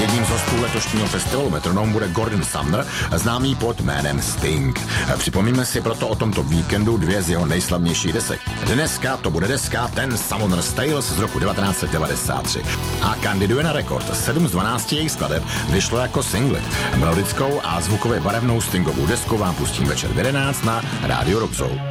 Jedním z hostů letošního festivalu Metronome bude Gordon Sumner, známý pod jménem Sting. Připomíme si proto o tomto víkendu dvě z jeho nejslavnějších desek. Dneska to bude deska Ten Summoner's Tales z roku 1993 a kandiduje na rekord. 7 z 12 jejich skladeb vyšlo jako singly. Melodickou a zvukově barevnou Stingovou desku vám pustím večer v 11 na Rádiu Rock Zone.